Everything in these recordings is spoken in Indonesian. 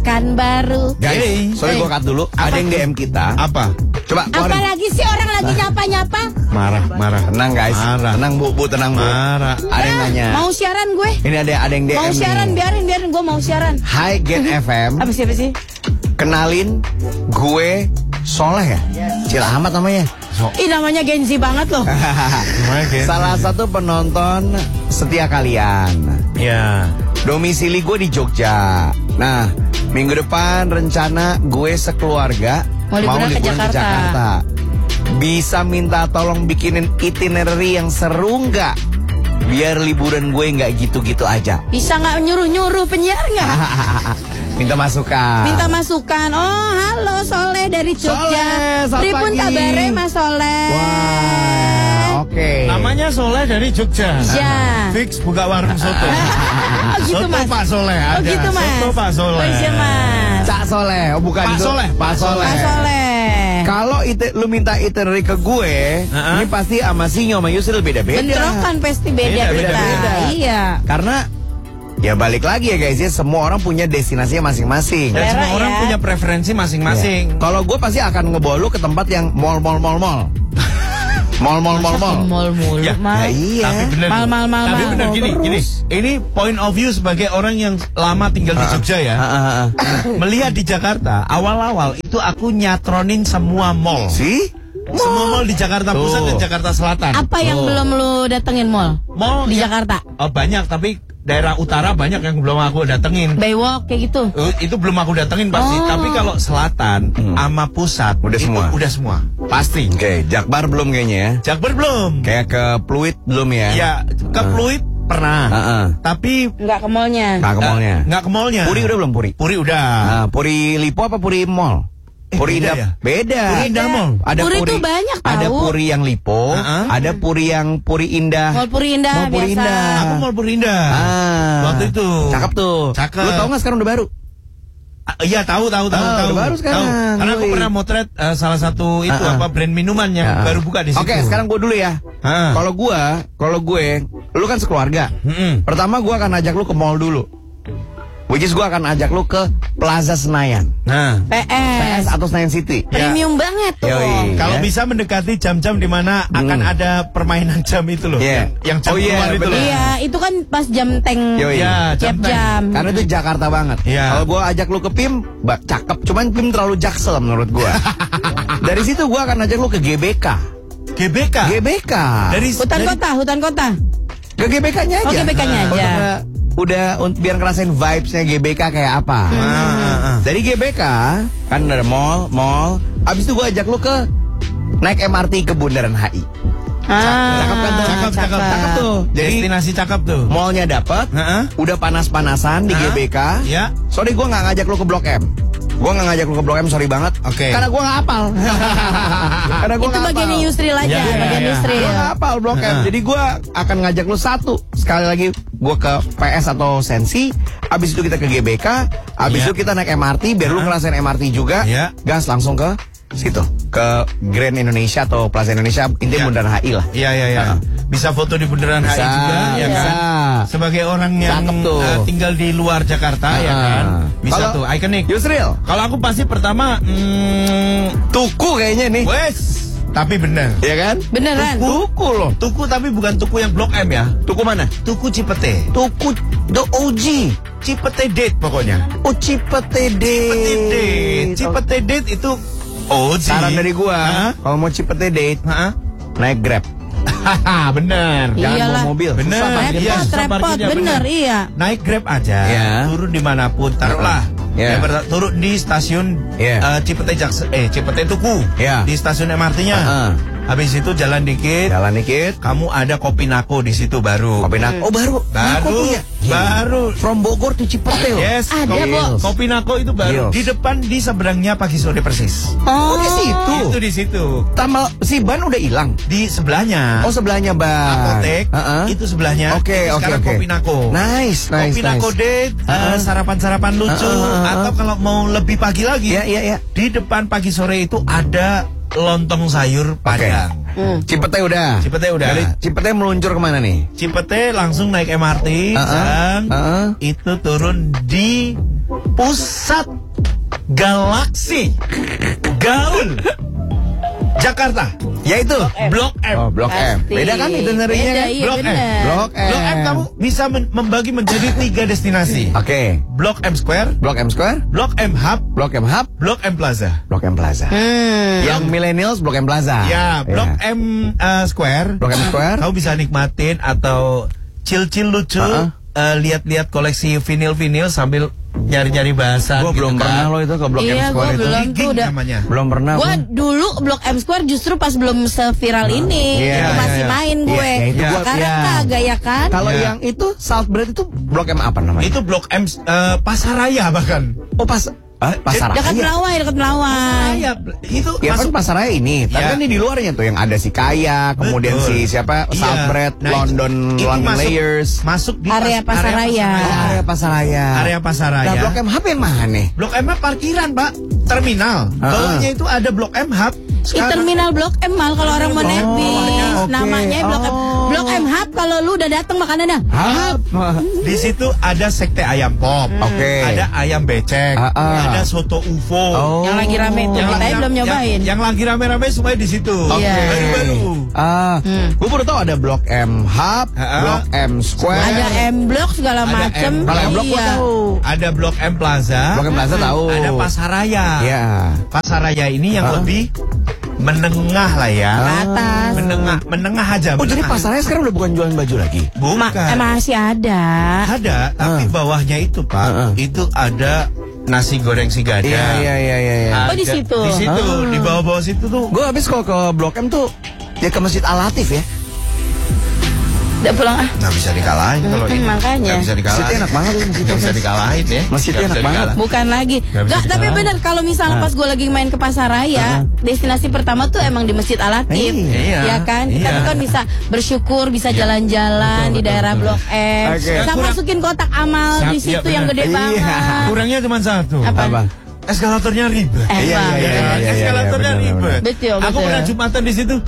Kan baru. Guys, sorry gue cut dulu. Ada yang DM kita. Apa? Coba Apa keluarin. lagi sih orang lagi nyapa-nyapa? Marah. Tenang guys. Marah. Tenang bu, tenang bu. Marah. Ada yang nanya. Mau siaran gue. Ini ada yang DM Mau siaran, nih. biarin gue mau siaran. Hai Gen FM. Apa siapa sih? Kenalin gue Soleh ya. Cila amat namanya. Ih namanya Gen Z banget loh. Salah satu penonton setia kalian. Ya. Domisili gue di Jogja. Nah, minggu depan rencana gue sekeluarga Mau liburan ke Jakarta. Bisa minta tolong bikinin itinerary yang seru nggak? Biar liburan gue nggak gitu-gitu aja. Bisa nggak nyuruh Ah. penyiar nggak? Minta masukan. Minta masukan. Oh halo Soleh dari Jogja. Soleh, selamat Pripun pagi. kabare Mas Soleh? Wah, oke. Namanya Soleh dari Jogja. Ya. Fix buka warung soto. Oh gitu Soto Mas. Pak Soleh ada. Oh gitu Mas. Soto Pak Soleh. Oh iya Mas. Cak Soleh, oh bukan Pak itu. Soleh. Pak Soleh. Mas Soleh. Kalau lu minta itinerary ke gue, ini pasti sama Sinyo sama Yusril beda-beda. Bentrokan pasti beda kita. Beda. Iya. Karena ya balik lagi ya guys ya, semua orang punya destinasinya masing-masing. Dan semua Selera, orang ya. punya preferensi masing-masing. Kalau gue pasti akan ngebawa lu ke tempat yang mall. Mall Mall-mall Ya, Mas. Ya iya. Tapi bener. Mal. Tapi bener gini. Ini point of view sebagai orang yang lama tinggal di Jogja ya. Melihat di Jakarta, awal-awal itu aku nyatronin semua mall. Sih? Semua mall di Jakarta Pusat dan Jakarta Selatan. Apa yang belum lu datengin mall? Mall Di yang- Jakarta? Oh, banyak, tapi daerah utara banyak yang belum aku datengin. Baywalk kayak gitu. Itu belum aku datengin pasti. Oh. Tapi kalau selatan sama pusat Udah itu semua? udah semua. Pasti. Oke, Jakbar belum kayaknya ya. Jakbar belum. Kayak ke Pluit belum ya? Ya, ke Pluit pernah. Tapi Enggak ke mallnya. Nggak ke mallnya. nggak ke mallnya. Puri udah belum Puri? Puri udah. Puri Lipo apa Puri Mall? Puri beda Indah ya? beda. Puri Indah Mall. Ada Puri tuh banyak tahu. Ada Puri yang Lipo, ada Puri yang Puri Indah. Mall Puri Indah Mall Puri biasa. Indah. Aku Mall Puri Indah. Waktu itu. Cakep tuh. Cakep. Lu tau nggak sekarang udah baru? Iya tahu. udah baru sekarang. Tahu. Karena aku Yoi. pernah motret salah satu itu brand minuman yang baru buka di situ. Oke, sekarang gue dulu ya. Kalau gue, lu kan sekeluarga. Pertama gue akan ajak lu ke mall dulu. Which is gue akan ajak lu ke Plaza Senayan. Nah, PS PS. atau Senayan City. Premium banget tuh. Yoi. kalau Ya. bisa mendekati jam-jam di mana akan ada permainan jam itu loh. Iya. Yang jam Oh, iya, keluar itu bener. loh. Iya, itu kan pas jam tank. Yoi. Ya, Tiap jam. Karena itu Jakarta banget. Iya. Kalau gue ajak lu ke PIM, cakep. Cuman PIM terlalu jaksel menurut gue. Dari situ gue akan ajak lu ke GBK. GBK. GBK. Hutan kota. Ke GBK-nya aja. Oh, GBK-nya aja. Udah biar ngerasain vibes-nya GBK kayak apa. Dari GBK kan ada mall. Abis itu gue ajak lu ke naik MRT ke Bundaran HI. Cakep kan tuh? Cakep tuh. Jadi Destinasi cakep tuh. mallnya dapet, udah panas-panasan di GBK. Ya. Sorry gue nggak ngajak lu ke Blok M. Gue nggak ngajak lu ke Blok M, sorry banget. Oke. Karena gue nggak hafal. Karena gue Itu bagiannya Yusril aja, Ya, bagian ya. Yusril. Gue gak hafal Blok M. Jadi gue akan ngajak lu satu. Sekali lagi gue ke PS atau Sensi. Abis itu kita ke GBK. Abis itu kita naik MRT. Biar lu ngerasain MRT juga. Ya. Gas langsung ke situ. Ke Grand Indonesia atau Plaza Indonesia. Intinya Ya. Bundaran HI lah. Iya. Bisa foto di Bundaran HI juga, ya bisa. kan? Sebagai orang yang Cakep tuh. tinggal di luar Jakarta, ya kan? Bisa Kalau tuh, ikonik. Yusril, Kalau aku pasti pertama, Tuku kayaknya nih. wes. Tapi bener. Ya kan? Beneran. Tuku loh. Tuku tapi bukan tuku yang Blok M ya. Tuku mana? Tuku Cipete. Tuku the OG. Cipete Date pokoknya. Oh, Cipete Cipete Date. Cipete Date itu Saran dari gua, Hah? kalau mau Cipete date, Hah? naik Grab. Hahaha, bener. Jangan Iyalah. bawa mobil. Bener. Susah parkirnya. Iya, susah Repot, parkirnya, bener, iya. Naik Grab aja, Ya. turun dimanapun, taruhlah. Ya. Turun di stasiun Ya. Cipete Tuku, Ya. di stasiun MRT-nya. Habis itu jalan dikit, Jalan dikit. kamu ada Kopi Nako di situ baru. Kopi Nako. Oh, baru. Nako tuh ya? Baru. From Bogor to Cipete loh. Yes, Ada, kopi, Bos. Kopi Nako itu baru. Yes. Di depan, di seberangnya Pagi Sore Persis. Oh, di situ. Itu di situ. Tamal si ban udah hilang. Di sebelahnya. Oh, sebelahnya ban. Apotek itu sebelahnya. Oke, Itu oke, sekarang oke. Kopi Nako. Nice. Kopi Nako date, sarapan-sarapan lucu, atau kalau mau lebih pagi lagi, Ya. di depan Pagi Sore itu ada lontong sayur Padang. Cipete udah. Cipete udah. Dari Cipete meluncur kemana nih? Cipete langsung naik MRT dan itu turun di pusat galaksi Gaul Jakarta, Yaitu Blok M. Oh, Blok M. Pasti. Beda kan itinerary-nya Beda, kan? iya, Blok M. bener. Blok M. Blok M kamu bisa membagi menjadi 3 destinasi. Oke. Blok M Square, Blok M Square, Blok M Hub, Blok M Hub, Blok M Plaza. Blok M Plaza. Yang millennials Blok M Plaza. Ya, Blok Iya. M Square. Blok M Square. Kamu bisa nikmatin atau chill-chill lucu, lihat-lihat koleksi vinil-vinil sambil nyari-nyari bahasan. Gue belum pernah loh itu ke Blok M Iya, Square gua itu. belum. Gigging Tuh udah. namanya. Belum pernah. Gue gua. dulu Blok M Square justru pas belum seviral ini. Iya, Itu masih iya, iya. main Iya, gue. iya, itu gua- Sekarang iya. kagak ya kan? Kalau Iya. yang itu South Bread itu Blok M apa namanya? Itu Blok M Pasaraya bahkan. Oh Pasaraya. Dekat Melawai, dekat Melawai. Pasaraya itu Ya kan masuk. Pasaraya ini, tapi Ya. kan ini di luarnya tuh yang ada si Kaya, kemudian Betul. si siapa Iya. South Bread, Nah, London itu masuk- Layers, Masuk di Area Pasaraya. oh, area Pasaraya. Area Pasaraya. Nah, Blok M Hub yang mana nih? Blok M parkiran, Pak. Terminal. Bawahnya itu ada Blok M Hub. Di terminal Blok M mal kalau orang mau nepis. oke. Namanya Blok M. Blok M Hub kalau lu udah datang makanannya. Hub. Di situ ada sekte ayam pop. Oke. Ada ayam becek. Ada soto UFO. Oh. Yang lagi rame itu kita belum nyobain. Yang lagi rame-rame supaya di situ. Iya. Baru-baru. Gue baru tahu ada Blok M Hub, Blok M Square. Ada M Block segala Ada macem. M. Kalau M Block gua Iya. tahu. Ada Blok M Plaza. Blok M Plaza tahu. Ada Pasaraya. Iya. Pasaraya ini yang lebih menengah lah ya. Atas. Menengah aja. Oh, jadi menengah. Pasaraya sekarang udah bukan jualan baju lagi? Bukan. Masih ada. Ada, tapi bawahnya itu Pak, itu ada nasi goreng si Gada. Iya. Oh, di situ? Di situ, di bawah-bawah situ tuh. Gue habis kalau ke Blok M tuh ya ke Masjid Al Latif ya. Udah pulang ah. Nggak bisa dikalahin kalau ini. Makanya. Nggak bisa dikalahin. Masjidnya enak banget tuh, masjidnya. Nggak bisa dikalahin ya. Masjidnya Nggak enak bisa banget. dikalahin. Bukan lagi. Nggak bisa Enggak, tapi dikalahin. bener kalau misalnya pas gue lagi main ke Pasaraya, destinasi pertama tuh emang di Masjid Al Latif. Iya. Ya kan? Kita Iya. tuh kan bisa bersyukur, bisa jalan-jalan di daerah Blok M. Oke. Bisa masukin kotak amal di Iya, situ yang bener. gede Iya. banget. Kurangnya cuma satu. Apa? Eskalatornya ribet. Iya, Emang. iya, iya. Eskalatornya benar, ribet. Betul, Aku betul. pernah Jumatan di situ.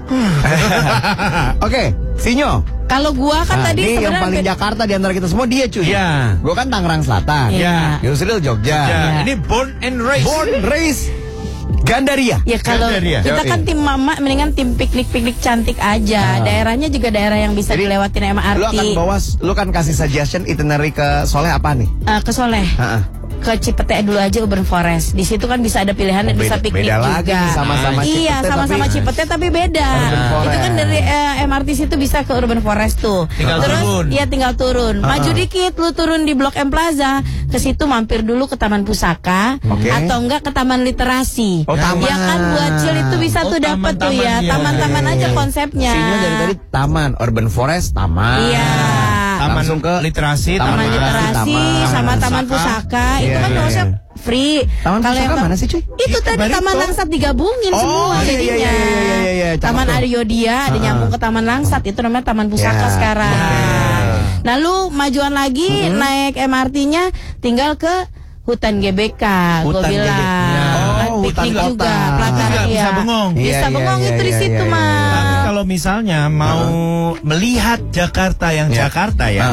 Oke, Sinyo. Kalau gua kan tadi Ini yang sebenarnya paling Jakarta di antara kita semua dia cuy. Iya. Gue kan Tangerang Selatan. Iya. Yusril Jogja. Ya, ini born and raised. Born raised Gandaria. ya kalau Gandaria. kita kan tim mama mendingan tim piknik-piknik cantik aja. Daerahnya juga daerah yang bisa dilewatin MRT. Lu kan kasih suggestion itinerary ke Soleh apa nih? Ke Soleh. Ke Cipete dulu aja Urban Forest. Di situ kan bisa ada pilihan bisa piknik beda juga. lagi, sama-sama iya, Cipete, sama-sama tapi- Cipete tapi beda. Urban Forest. Itu kan dari MRT situ bisa ke Urban Forest tuh. Tinggal Terus turun. iya tinggal turun. Maju dikit lu turun di Blok M Plaza. Ke situ mampir dulu ke Taman Pusaka Oke. atau enggak ke Taman Literasi. Oh, taman. Ya kan buat chill itu bisa Oh, tuh dapat tuh taman-taman, ya. iya. Taman-taman aja konsepnya. Sinyo dari tadi taman, Urban Forest, taman. Iya. Taman Langsung ke literasi, Taman Taman Literasi Taman sama Pusaka. Taman Pusaka itu Iya, kan iya, konsep iya. free. Taman Kalau Pusaka yang mana sih, cuy? Itu tadi Barito. Taman Langsat digabungin Oh, semua iya, jadinya. iya, iya, cakep Taman tuh. Aryodia ada nyambung ke Taman Langsat itu namanya Taman Pusaka Ya, sekarang. oke. Nah lu majuan lagi naik MRT-nya tinggal ke Hutan GBK, gue Hutan bilang. GBK. Kan Oh, piknik hutan juga, kota. pelataran Bisa iya. bengong. Iya, Bisa iya, bengong iya, itu di iya, situ iya, mah. Tapi kalau misalnya mau melihat Jakarta yang Jakarta ya,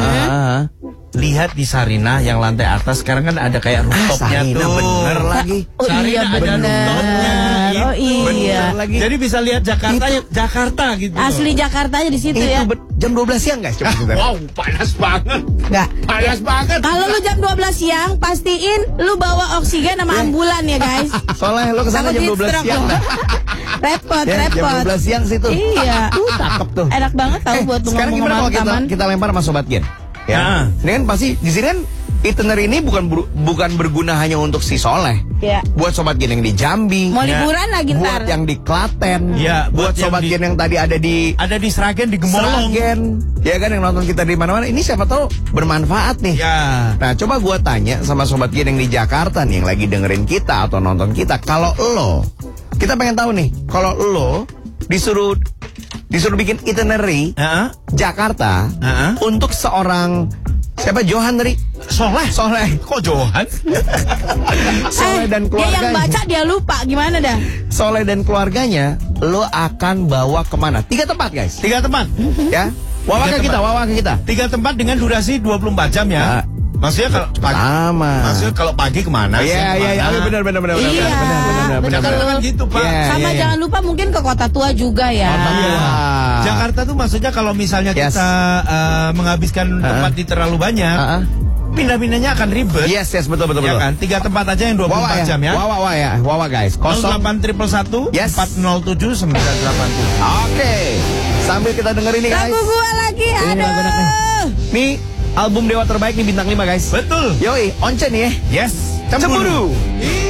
lihat di Sarinah yang lantai atas sekarang kan ada kayak rooftopnya Sarinah tuh. bener lagi. Oh Sarinah iya ada bener. rooftopnya. Oh iya. Bener lagi. Jadi bisa lihat Jakarta, Jakarta gitu. Asli Jakarta aja di situ Itu ya. jam 12 siang guys, coba sebentar. Wow, panas banget. Enggak. Panas banget. Kalau lu jam 12 siang, pastiin lu bawa oksigen sama ambulan ya guys. Soleh lu kesana Takut jam 12 di-stroke siang lu. dah. repot, Ya, repot. jam 12 siang situ. Iya. Cakep tuh. Enak banget tahu buat Sekarang gimana kalau taman. kita lempar sama Sobat Gen? Ya. Nah. Ini kan pasti di sini kan itinerary ini bukan berguna hanya untuk si Soleh. Ya. Buat Sobat Gen yang di Jambi. Mau Ya. liburan lagi Buat ntar. yang di Klaten. Ya, buat buat yang Sobat di- Gen yang tadi ada di Ada di Sragen, di Gemolong. Sragen. Ya kan yang nonton kita di mana-mana. Ini siapa tahu bermanfaat nih. Ya. Nah, coba gua tanya sama Sobat Gen yang di Jakarta nih yang lagi dengerin kita atau nonton kita. Kalau lo, kita pengen tahu nih, kalau lo disuruh bikin itinerary Heeh. Jakarta untuk seorang siapa Johan tadi? Soleh. Soleh. Kok Johan? Soleh dan Dia yang keluarganya. baca dia lupa gimana dah? Soleh dan keluarganya, lo akan bawa kemana? 3 tempat guys. 3 tempat. Ya, wawa ke kita, wawa ke kita. 3 tempat dengan durasi 24 jam ya. Nah. Maksudnya kalau pagi. Sama. Maksudnya kalau pagi kemana? Iya, benar. Iya, Jakarta kan gitu Pak. Iya. Sama jangan lupa mungkin ke kota tua juga ya. Iya. Jakarta tuh maksudnya kalau misalnya Yes. kita menghabiskan tempat di terlalu banyak, pindah-pindahnya akan ribet. Yes, betul. Ya kan? 3 tempat aja yang 24 jam ya. Wawa guys. 08111 Yes. 407 987. Oke. Sambil kita dengerin nih guys. Lagu gua lagi, Ini lagu enaknya. aduh. Nih album Dewa Terbaik nih bintang 5 guys. Betul. Yoi, Once nih ya. Yes. Cemburu.